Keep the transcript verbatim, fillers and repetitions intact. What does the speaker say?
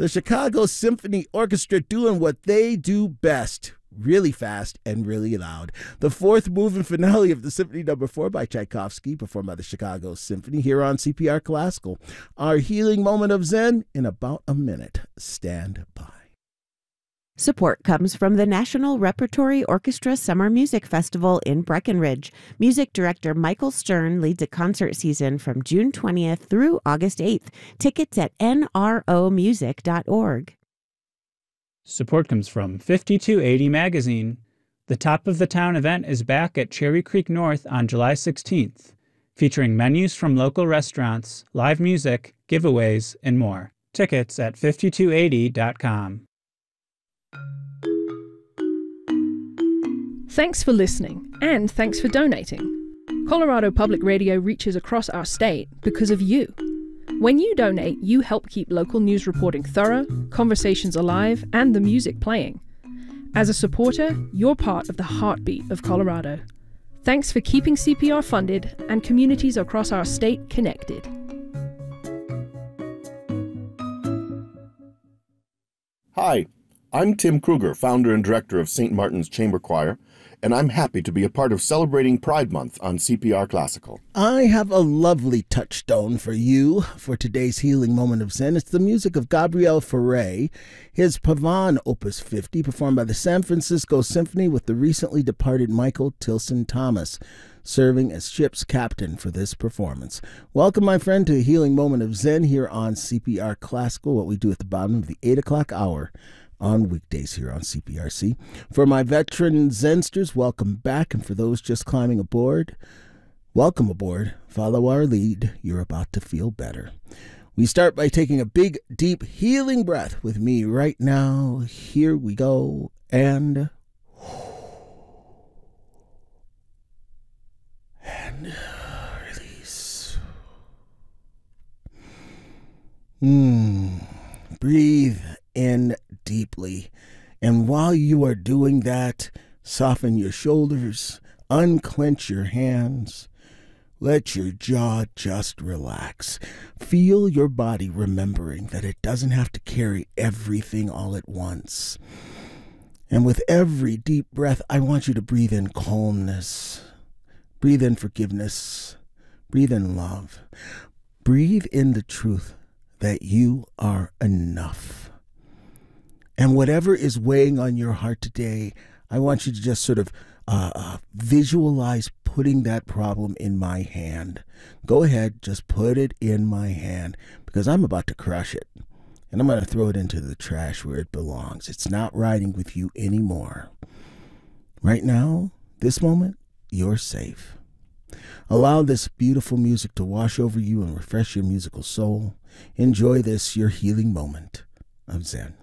The Chicago Symphony Orchestra doing what they do best. Really fast and really loud. The fourth moving finale of the Symphony Number Four by Tchaikovsky, performed by the Chicago Symphony here on C P R Classical. Our healing moment of Zen in about a minute. Stand by. Support comes from the National Repertory Orchestra Summer Music Festival in Breckenridge. Music director Michael Stern leads a concert season from June twentieth through August eighth. Tickets at N R O music dot org. Support comes from fifty-two eighty Magazine. The Top of the Town event is back at Cherry Creek North on July sixteenth, featuring menus from local restaurants, live music, giveaways, and more. Tickets at fifty-two eighty dot com. Thanks for listening, and thanks for donating. Colorado Public Radio reaches across our state because of you. When you donate, you help keep local news reporting thorough, conversations alive, and the music playing. As a supporter, you're part of the heartbeat of Colorado. Thanks for keeping C P R funded and communities across our state connected. Hi, I'm Tim Kruger, founder and director of Saint Martin's Chamber Choir, and I'm happy to be a part of celebrating Pride Month on C P R Classical. I have a lovely touchstone for you for today's healing moment of Zen. It's the music of Gabriel Fauré, his Pavan Opus fifty, performed by the San Francisco Symphony with the recently departed Michael Tilson Thomas, serving as ship's captain for this performance. Welcome, my friend, to a healing moment of Zen here on C P R Classical, what we do at the bottom of the eight o'clock hour on weekdays here on C P R C. For my veteran Zensters, welcome back. And for those just climbing aboard, welcome aboard. Follow our lead. You're about to feel better. We start by taking a big, deep, healing breath with me right now. Here we go. And... And release. Hmm. Breathe in deeply. And while you are doing that, soften your shoulders, unclench your hands, let your jaw just relax. Feel your body remembering that it doesn't have to carry everything all at once. And with every deep breath, I want you to breathe in calmness, breathe in forgiveness, breathe in love, breathe in the truth that you are enough. And whatever is weighing on your heart today, I want you to just sort of uh, uh, visualize putting that problem in my hand. Go ahead, just put it in my hand, because I'm about to crush it. And I'm going to throw it into the trash where it belongs. It's not riding with you anymore. Right now, this moment, you're safe. Allow this beautiful music to wash over you and refresh your musical soul. Enjoy this, your healing moment of Zen.